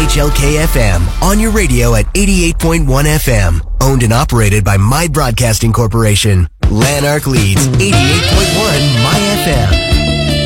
KHLK FM, on your radio at 88.1 FM. Owned and operated by My Broadcasting Corporation. Lanark leads 88.1 My FM.